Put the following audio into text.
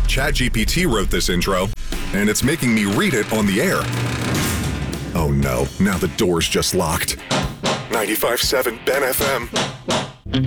ChatGPT wrote this intro, and it's making me read it on the air. Oh no, now the door's just locked. 95.7 Ben FM.